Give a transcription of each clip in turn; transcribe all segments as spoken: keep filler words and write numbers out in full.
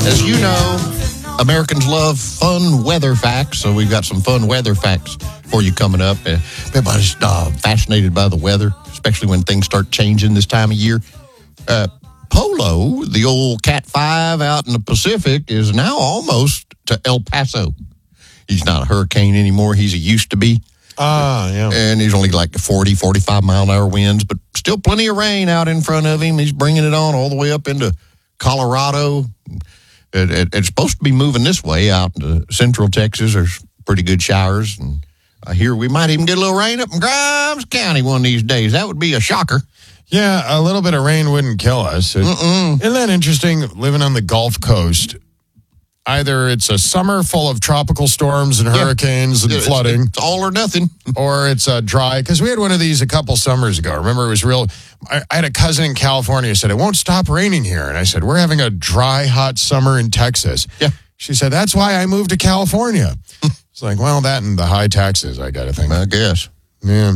As you know, Americans love fun weather facts, so we've got some fun weather facts for you coming up. Uh, everybody's uh, fascinated by the weather, especially when things start changing this time of year. Uh, Polo, the old Cat five out in the Pacific, is now almost to El Paso. He's not a hurricane anymore. He's a used to be. Ah, yeah. And he's only like forty, forty-five mile an hour winds, but still plenty of rain out in front of him. He's bringing it on all the way up into Colorado. It, it, it's supposed to be moving this way out into central Texas. There's pretty good showers. And I hear we might even get a little rain up in Grimes County one of these days. That would be a shocker. Yeah, a little bit of rain wouldn't kill us. It, isn't that interesting, living on the Gulf Coast? Either it's a summer full of tropical storms and hurricanes yeah. and it's, flooding. It's all or nothing. Or it's uh, dry. Because we had one of these a couple summers ago. Remember, it was real. I, I had a cousin in California who said, it won't stop raining here. And I said, we're having a dry, hot summer in Texas. Yeah. She said, that's why I moved to California. It's like, well, that and the high taxes, I got to think. I guess. Yeah.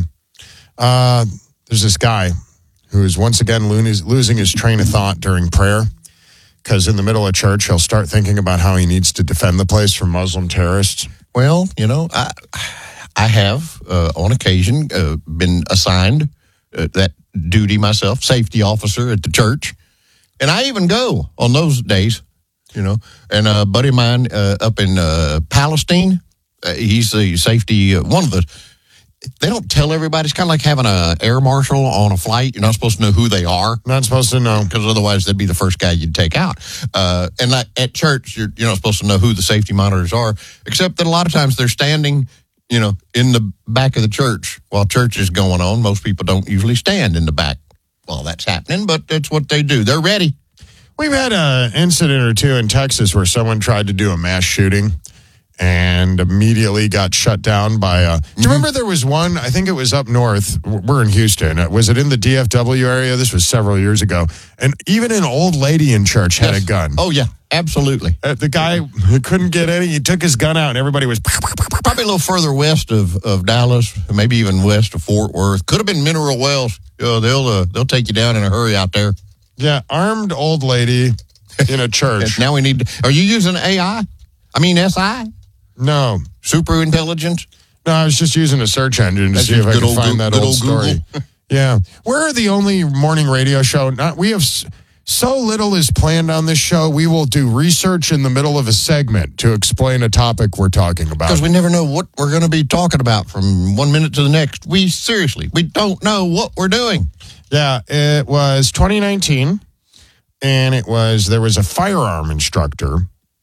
Uh, there's this guy who is once again lo- losing his train of thought during prayer. Because in the middle of church, he'll start thinking about how he needs to defend the place from Muslim terrorists. Well, you know, I I have, uh, on occasion, uh, been assigned uh, that duty myself, safety officer at the church. And I even go on those days, you know. And a buddy of mine uh, up in uh, Palestine, uh, he's the safety, uh, one of the, they don't tell everybody. It's kind of like having an air marshal on a flight. You're not supposed to know who they are. Not supposed to know. Because otherwise they'd be the first guy you'd take out. Uh, and like at church, you're, you're not supposed to know who the safety monitors are, except that a lot of times they're standing, you know, in the back of the church while church is going on. Most people don't usually stand in the back while that's happening, but that's what they do. They're ready. We've had an incident or two in Texas where someone tried to do a mass shooting and immediately got shut down by a... Mm-hmm. Do you remember there was one, I think it was up north, we're in Houston, was it in the D F W area? This was several years ago. And even an old lady in church had yes. a gun. Oh, yeah, absolutely. Uh, the guy who couldn't get any, he took his gun out and everybody was... Probably a little further west of, of Dallas, maybe even west of Fort Worth. Could have been Mineral Wells. Uh, they'll, uh, they'll take you down in a hurry out there. Yeah, armed old lady in a church. Now we need to... Are you using A I? I mean S I? No. Super intelligence? No, I was just using a search engine to That's see if I could old, find that old, old story. Yeah. We're the only morning radio show. Not, we have so little is planned on this show. We will do research in the middle of a segment to explain a topic we're talking about. Because we never know what we're going to be talking about from one minute to the next. We seriously, we don't know what we're doing. Yeah, it was twenty nineteen, and it was, there was a firearm instructor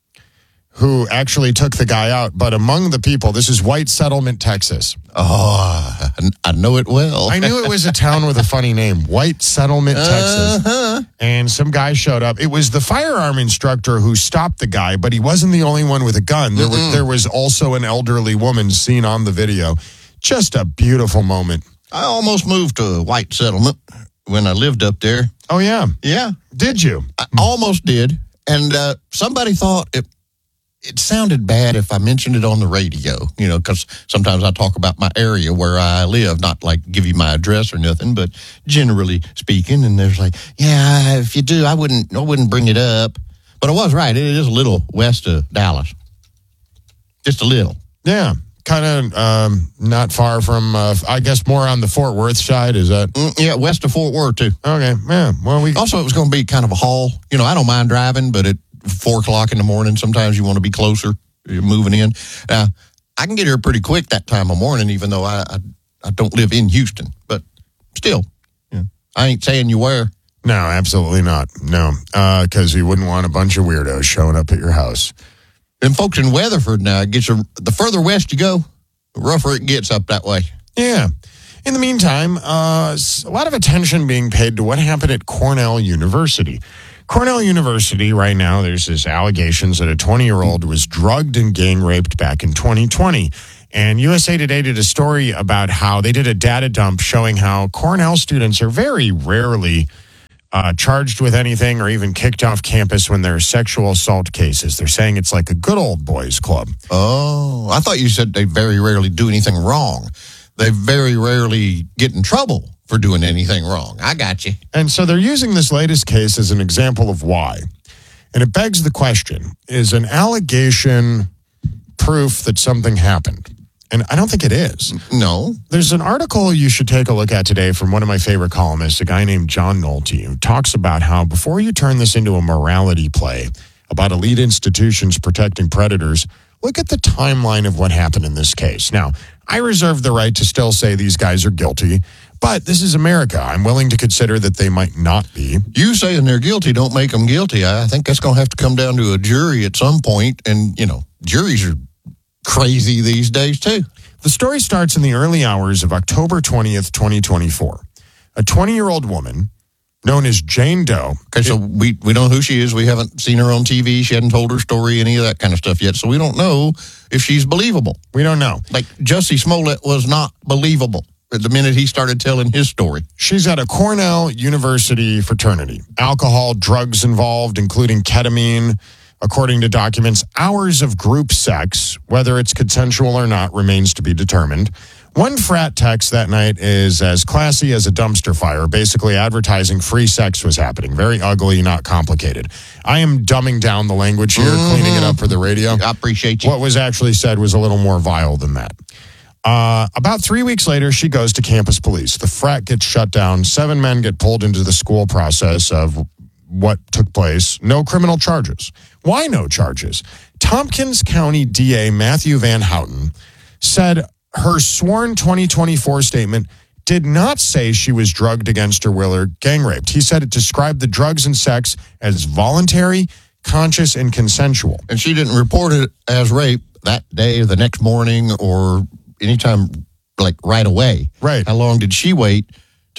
who actually took the guy out. But among the people, this is White Settlement, Texas. Oh, I know it well. I knew it was a town with a funny name, White Settlement, Texas. Uh-huh. And some guy showed up. It was the firearm instructor who stopped the guy, but he wasn't the only one with a gun. There, was, there was also an elderly woman seen on the video. Just a beautiful moment. I almost moved to White Settlement when I lived up there. Oh, yeah? Yeah. Did you? I almost did. And uh, somebody thought it It sounded bad if I mentioned it on the radio, you know, because sometimes I talk about my area where I live, not like give you my address or nothing, but generally speaking. And there's like, yeah, if you do, I wouldn't, I wouldn't bring it up. But I was right. It is a little west of Dallas, just a little. Yeah, kind of um, not far from, uh, I guess, more on the Fort Worth side. Is that? Mm, yeah, west of Fort Worth too. Okay, yeah. Well, we also it was going to be kind of a haul. You know, I don't mind driving, but it. Four o'clock in the morning. Sometimes you want to be closer. You're moving in. Now, I can get here pretty quick that time of morning, even though I I, I don't live in Houston. But still, yeah, I ain't saying you where. No, absolutely not. No, because uh, you wouldn't want a bunch of weirdos showing up at your house. And folks in Weatherford now, it gets a, the further west you go, the rougher it gets up that way. Yeah. In the meantime, uh, a lot of attention being paid to what happened at Cornell University. Cornell University, right now, there's this allegations that a twenty-year-old was drugged and gang raped back in twenty twenty. And U S A Today did a story about how they did a data dump showing how Cornell students are very rarely uh, charged with anything or even kicked off campus when there are sexual assault cases. They're saying it's like a good old boys club. Oh, I thought you said they very rarely do anything wrong. They very rarely get in trouble for doing anything wrong. I got you. And so they're using this latest case as an example of why. And it begs the question, is an allegation proof that something happened? And I don't think it is. No. There's an article you should take a look at today from one of my favorite columnists, a guy named John Nolte, who talks about how before you turn this into a morality play about elite institutions protecting predators, look at the timeline of what happened in this case. Now, I reserve the right to still say these guys are guilty, but this is America. I'm willing to consider that they might not be. You saying they're guilty don't make them guilty. I think that's going to have to come down to a jury at some point. And, you know, juries are crazy these days, too. The story starts in the early hours of October twentieth, twenty twenty-four. A twenty-year-old woman known as Jane Doe. Okay, so we, we don't know who she is. We haven't seen her on T V. She hadn't told her story, any of that kind of stuff yet. So we don't know if she's believable. We don't know. Like, Jussie Smollett was not believable the minute he started telling his story. She's at a Cornell University fraternity. Alcohol, drugs involved, including ketamine. According to documents, hours of group sex, whether it's consensual or not, remains to be determined. One frat text that night is as classy as a dumpster fire, basically advertising free sex was happening. Very ugly, not complicated. I am dumbing down the language here, mm-hmm. cleaning it up for the radio. I appreciate you. What was actually said was a little more vile than that. Uh, about three weeks later, she goes to campus police. The frat gets shut down. Seven men get pulled into the school process of what took place. No criminal charges. Why no charges? Tompkins County D A Matthew Van Houten said her sworn twenty twenty-four statement did not say she was drugged against her will or gang raped. He said it described the drugs and sex as voluntary, conscious, and consensual. And she didn't report it as rape that day or the next morning or anytime, like right away. Right. How long did she wait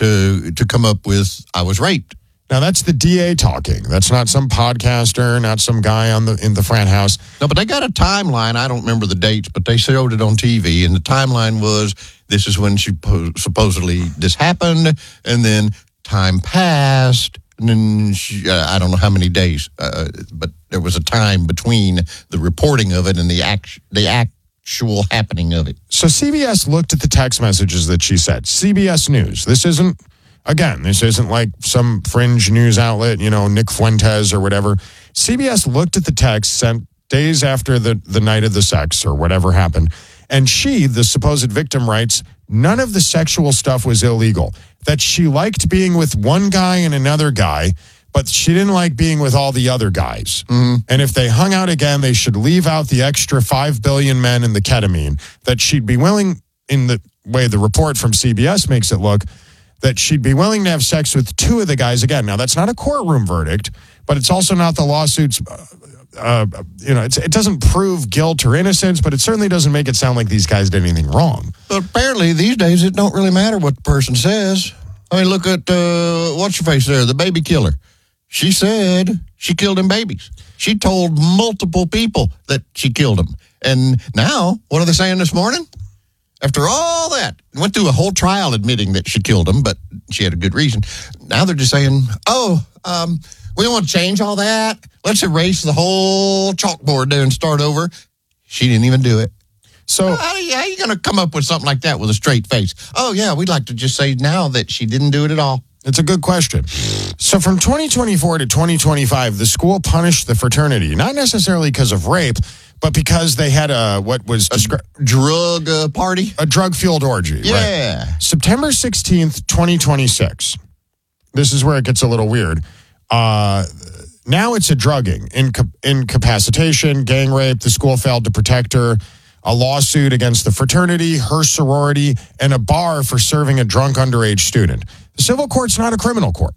to to come up with, I was raped? Now, that's the D A talking. That's not some podcaster, not some guy on the in the frat house. No, but they got a timeline. I don't remember the dates, but they showed it on T V, and the timeline was this is when she po- supposedly this happened, and then time passed, and then she, uh, I don't know how many days, uh, but there was a time between the reporting of it and the act, the actual happening of it. So C B S looked at the text messages that she said. C B S News. This isn't... Again, this isn't like some fringe news outlet, you know, Nick Fuentes or whatever. C B S looked at the text sent days after the, the night of the sex or whatever happened. And she, the supposed victim, writes, none of the sexual stuff was illegal. That she liked being with one guy and another guy, but she didn't like being with all the other guys. Mm-hmm. And if they hung out again, they should leave out the extra five billion men and the ketamine. That she'd be willing, in the way the report from C B S makes it look, that she'd be willing to have sex with two of the guys again. Now, that's not a courtroom verdict, but it's also not the lawsuit's, uh, uh, you know, it's, it doesn't prove guilt or innocence, but it certainly doesn't make it sound like these guys did anything wrong. But apparently, these days, it don't really matter what the person says. I mean, look at, uh, what's your face there, the baby killer. She said she killed them babies. She told multiple people that she killed them. And now, what are they saying this morning? After all that, went through a whole trial admitting that she killed him, but she had a good reason. Now they're just saying, oh, um, we don't want to change all that. Let's erase the whole chalkboard there and start over. She didn't even do it. So how are you, how are you going to come up with something like that with a straight face? Oh, yeah, we'd like to just say now that she didn't do it at all. It's a good question. So from twenty twenty-four to twenty twenty-five, the school punished the fraternity, not necessarily because of rape, but because they had a, what was described, a drug uh, party? A drug-fueled orgy. Yeah. Right? September sixteenth, twenty twenty-six. This is where it gets a little weird. Uh, now it's a drugging, Inca- incapacitation, gang rape. The school failed to protect her. A lawsuit against the fraternity, her sorority, and a bar for serving a drunk underage student. The civil court's not a criminal court.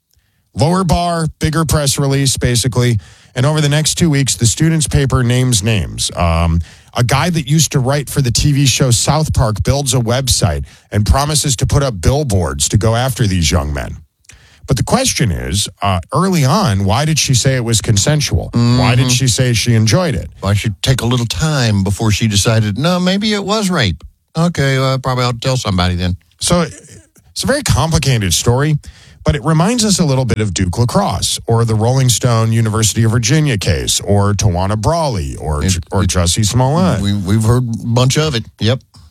Lower bar, bigger press release, basically. And over the next two weeks, the students' paper names names. Um, a guy that used to write for the T V show South Park builds a website and promises to put up billboards to go after these young men. But the question is, uh, early on, why did she say it was consensual? Mm-hmm. Why did she say she enjoyed it? Why should take a little time before she decided, no, maybe it was rape. Okay, well, I probably ought to tell somebody then. So it's a very complicated story, but it reminds us a little bit of Duke Lacrosse or the Rolling Stone University of Virginia case or Tawana Brawley or, it, or it, Jussie Smollett. We, we've heard a bunch of it, yep.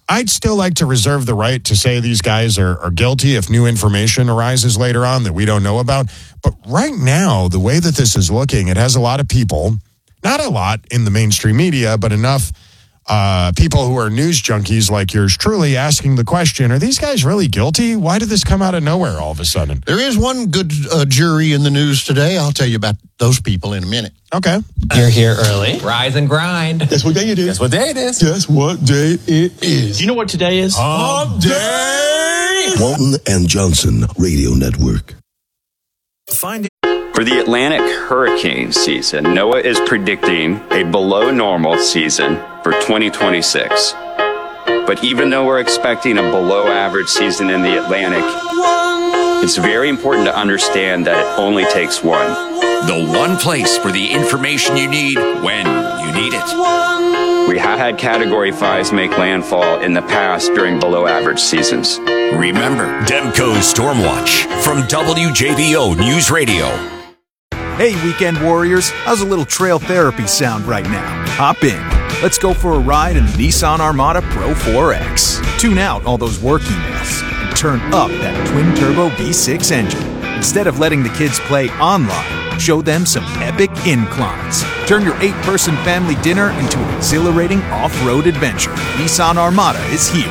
I'd still like to reserve the right to say these guys are, are guilty if new information arises later on that we don't know about. But right now, the way that this is looking, it has a lot of people, not a lot in the mainstream media, but enough uh, people who are news junkies like yours truly asking the question, are these guys really guilty? Why did this come out of nowhere all of a sudden? There is one good uh, jury in the news today. I'll tell you about those people in a minute. Okay. You're here early. Rise and grind. Guess what day it is? Guess what day it is? Guess what day it is? Do you know what today is? Hump Day! Walton and Johnson Radio Network. Find For the Atlantic hurricane season, NOAA is predicting a below normal season for twenty twenty-six. But even though we're expecting a below average season in the Atlantic, it's very important to understand that it only takes one. The one place for the information you need when you need it. We have had Category fives make landfall in the past during below average seasons. Remember, Demco's Stormwatch from W J B O News Radio. Hey, weekend warriors, how's a little trail therapy sound right now? Hop in. Let's go for a ride in the Nissan Armada Pro four X. Tune out all those work emails and turn up that twin-turbo V six engine. Instead of letting the kids play online, show them some epic inclines. Turn your eight-person family dinner into an exhilarating off-road adventure. Nissan Armada is here.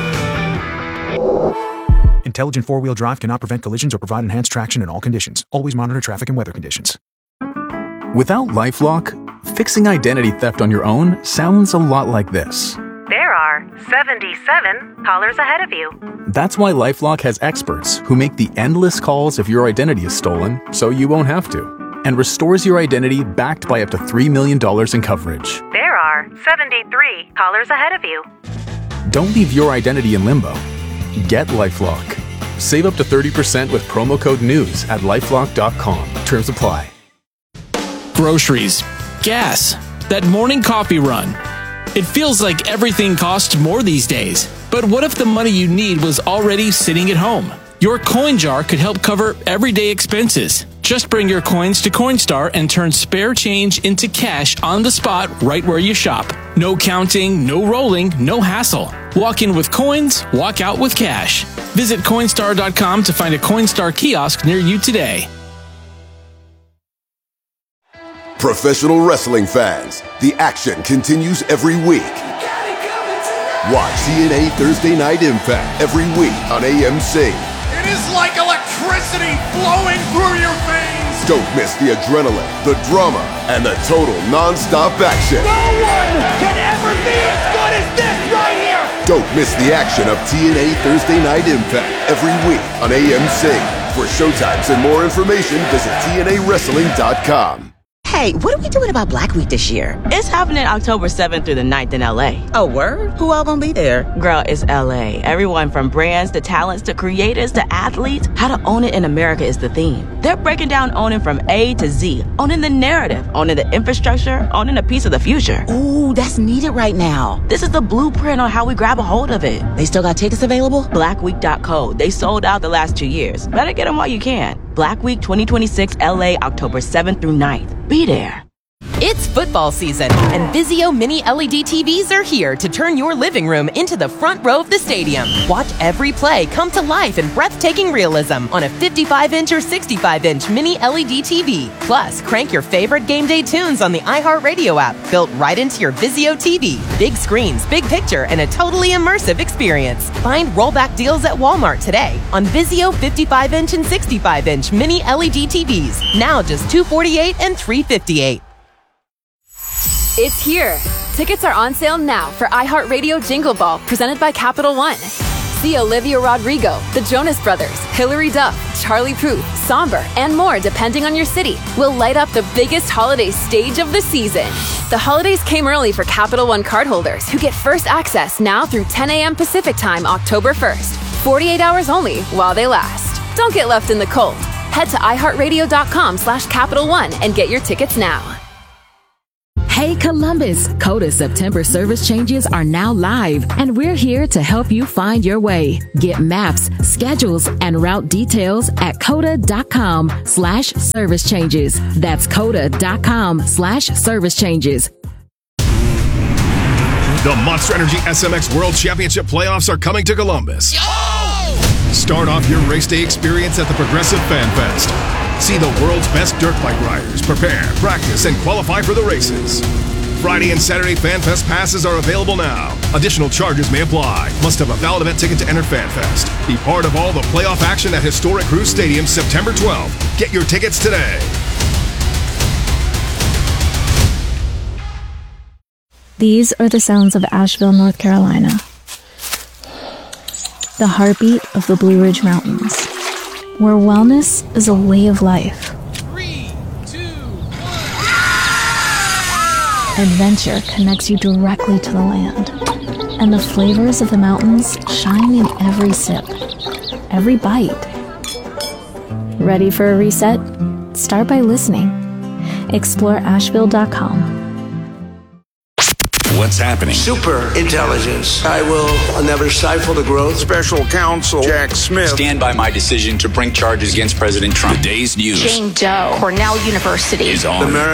Intelligent four-wheel drive cannot prevent collisions or provide enhanced traction in all conditions. Always monitor traffic and weather conditions. Without LifeLock, fixing identity theft on your own sounds a lot like this. There are seventy-seven callers ahead of you. That's why LifeLock has experts who make the endless calls if your identity is stolen, so you won't have to, and restores your identity backed by up to three million dollars in coverage. There are seventy-three callers ahead of you. Don't leave your identity in limbo. Get LifeLock. Save up to thirty percent with promo code NEWS at lifelock dot com. Terms apply. Groceries, gas, that morning coffee run. It feels like everything costs more these days. But what if the money you need was already sitting at home? Your coin jar could help cover everyday expenses. Just bring your coins to Coinstar and turn spare change into cash on the spot right where you shop. No counting, no rolling, no hassle. Walk in with coins, walk out with cash. Visit Coinstar dot com to find a Coinstar kiosk near you today. Professional wrestling fans, the action continues every week. Watch T N A Thursday Night Impact every week on A M C. It is like electricity flowing through your veins. Don't miss the adrenaline, the drama, and the total non-stop action. No one can ever be as good as this right here. Don't miss the action of T N A Thursday Night Impact every week on A M C. For showtimes and more information, visit T N A wrestling dot com. Hey, what are we doing about Black Week this year? It's happening October seventh through the ninth in L A. Oh, word? Who all gonna be there? Girl, it's L A. Everyone from brands to talents to creators to athletes. How to own it in America is the theme. They're breaking down owning from A to Z. Owning the narrative, owning the infrastructure, owning a piece of the future. Ooh, that's needed right now. This is the blueprint on how we grab a hold of it. They still got tickets available? black week dot co. They sold out the last two years. Better get them while you can. Black Week twenty twenty-six L A, October seventh through ninth. Be there. It's football season, and Vizio Mini L E D T Vs are here to turn your living room into the front row of the stadium. Watch every play come to life in breathtaking realism on a fifty-five inch or sixty-five inch Mini L E D T V. Plus, crank your favorite game day tunes on the iHeartRadio app, built right into your Vizio T V. Big screens, big picture, and a totally immersive experience. Find rollback deals at Walmart today on Vizio fifty-five inch and sixty-five inch Mini L E D T Vs. Now just two hundred forty-eight dollars and three hundred fifty-eight dollars. It's here. Tickets are on sale now for iHeartRadio Jingle Ball, presented by Capital One. See Olivia Rodrigo, the Jonas Brothers, Hilary Duff, Charlie Puth, Somber, and more depending on your city. We'll light up the biggest holiday stage of the season. The holidays came early for Capital One cardholders who get first access now through ten a.m. Pacific Time, October first. forty-eight hours only while they last. Don't get left in the cold. Head to iHeartRadio.com slash Capital One and get your tickets now. Hey Columbus, Coda September service changes are now live, and we're here to help you find your way. Get maps, schedules, and route details at coda.com slash service changes. That's coda.com slash service changes. The Monster Energy S M X World Championship playoffs are coming to Columbus. Start off your race day experience at the Progressive Fan Fest. See the world's best dirt bike riders prepare, practice, and qualify for the races. Friday and Saturday Fan Fest passes are available now. Additional charges may apply. Must have a valid event ticket to enter Fan Fest. Be part of all the playoff action at Historic Cruise Stadium September twelfth. Get your tickets today. These are the sounds of Asheville, North Carolina. The heartbeat of the Blue Ridge Mountains, where wellness is a way of life. Three, two, one. Adventure connects you directly to the land, and the flavors of the mountains shine in every sip, every bite. Ready for a reset? Start by listening. Explore Asheville dot com. What's happening? Super intelligence. I will never stifle the growth. Special counsel Jack Smith. Stand by my decision to bring charges against President Trump. The day's news. Jane Doe, Cornell University. Is on. America